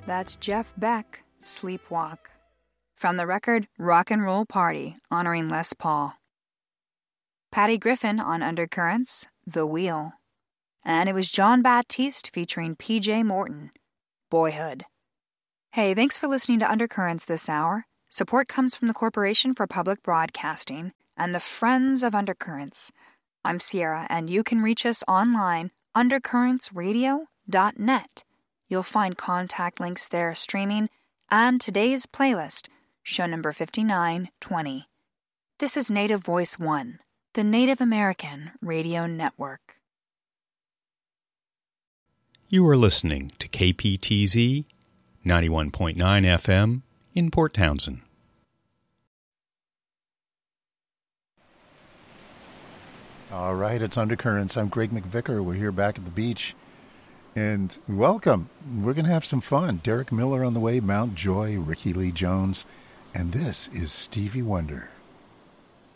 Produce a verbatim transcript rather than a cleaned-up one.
That's Jeff Beck, Sleepwalk. From the record Rock and Roll Party, honoring Les Paul. Patty Griffin on Undercurrents, The Wheel. And it was John Baptiste featuring P J Morton, Boyhood. Hey, thanks for listening to Undercurrents this hour. Support comes from the Corporation for Public Broadcasting and the Friends of Undercurrents. I'm Sierra, and you can reach us online, undercurrents radio dot net. You'll find contact links there streaming and today's playlist, show number fifty-nine twenty. This is Native Voice One, the Native American Radio Network. You are listening to K P T Z ninety-one point nine F M in Port Townsend. All right, it's Undercurrents. I'm Greg McVicker. We're here back at the beach. And welcome. We're going to have some fun. Derek Miller on the way, Mount Joy, Ricky Lee Jones. And this is Stevie Wonder.